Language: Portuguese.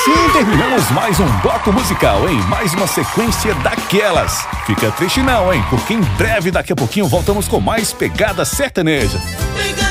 assim terminamos mais um bloco musical, hein? Mais uma sequência daquelas. Fica triste não, hein? Porque em breve, daqui a pouquinho, voltamos com mais pegada sertaneja.